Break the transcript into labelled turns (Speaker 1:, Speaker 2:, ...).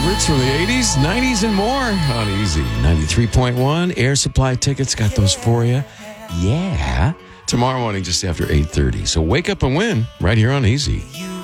Speaker 1: favorites from the 80s, 90s, and more on Easy. 93.1 Air Supply tickets. Got those for you. Yeah. Tomorrow morning just after 8:30. So wake up and win right here on Easy.